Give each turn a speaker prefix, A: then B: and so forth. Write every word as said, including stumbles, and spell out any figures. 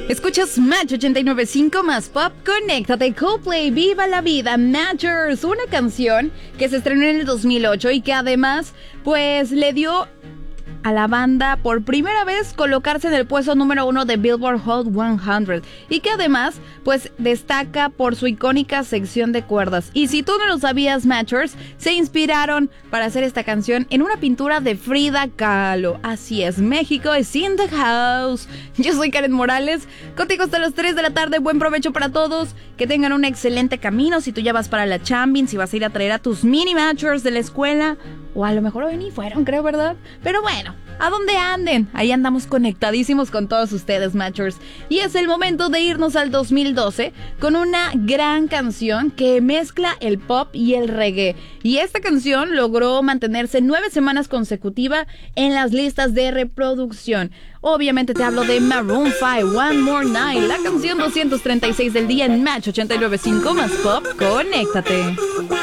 A: Escuchas Match ochenta y nueve punto cinco más Pop, conéctate, Coldplay, Viva la Vida, Matchers, una canción que se estrenó en el dos mil ocho y que además, pues, le dio a la banda por primera vez colocarse en el puesto número uno de Billboard Hot cien y que además pues destaca por su icónica sección de cuerdas. Y si tú no lo sabías, Matchers se inspiraron para hacer esta canción en una pintura de Frida Kahlo. Así es, México es in the house. Yo soy Karen Morales, contigo hasta las tres de la tarde. Buen provecho para todos, que tengan un excelente camino. Si tú ya vas para la chambin, si vas a ir a traer a tus mini Matchers de la escuela, o a lo mejor hoy ni fueron, creo, ¿verdad? Pero bueno, a donde anden, ahí andamos conectadísimos con todos ustedes, Matchers. Y es el momento de irnos al dos mil doce con una gran canción que mezcla el pop y el reggae. Y esta canción logró mantenerse nueve semanas consecutivas en las listas de reproducción. Obviamente te hablo de Maroon cinco, One More Night, la canción doscientos treinta y seis del día en Match ochenta y nueve punto cinco más Pop. Conéctate.